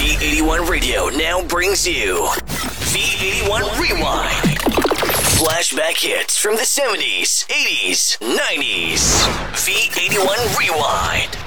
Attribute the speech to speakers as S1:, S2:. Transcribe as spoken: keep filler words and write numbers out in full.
S1: V eighty-one Radio now brings you V eighty-one Rewind. Flashback hits from the seventies, eighties, nineties. V eighty-one Rewind.